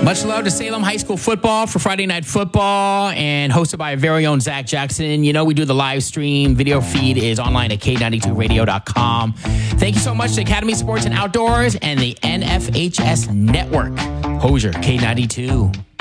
Much love to Salem High School football for Friday Night Football and hosted by our very own Zach Jackson. You know, we do the live stream. Video feed is online at K92radio.com. Thank you so much to Academy Sports and Outdoors and the NFHS Network. Hozier, K92.